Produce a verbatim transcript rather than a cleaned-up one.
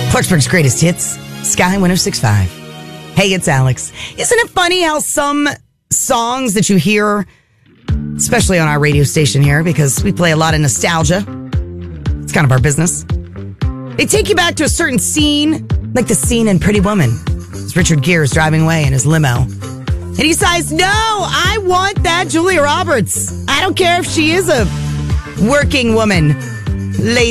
Clarksburg's greatest hits, Sky one oh six point five. Hey, it's Alex. Isn't it funny how some songs that you hear, especially on our radio station here, because we play a lot of nostalgia, it's kind of our business, they take you back to a certain scene, like the scene in Pretty Woman. It's Richard Gere is driving away in his limo. And he says, no, I want that Julia Roberts. I don't care if she is a working woman. Lady